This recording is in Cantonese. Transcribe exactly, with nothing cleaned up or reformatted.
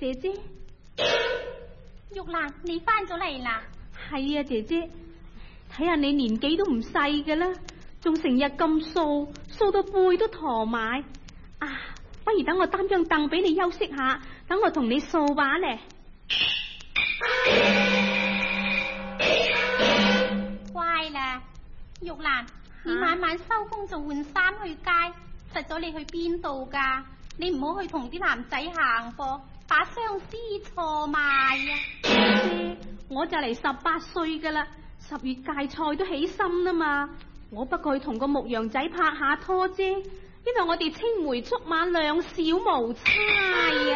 姐姐， 玉蘭，你翻咗嚟啦？ 係啊，姐姐，睇下你年紀都唔細㗎啦，仲成日咁掃，掃到背都駝埋。啊，不如等我擔張凳俾你休息下，等我同你掃把咧。 乖啦，玉蘭，你晚晚收工就換衫去街，實咗你去邊度噶？你唔好去同啲男仔行噃，把相思錯賣啊！ 姐，我就嚟十八歲噶啦，十月芥菜都起身啦嘛，我不過去同個牧羊仔拍下拖啫，因為我哋青梅竹馬兩小無猜啊。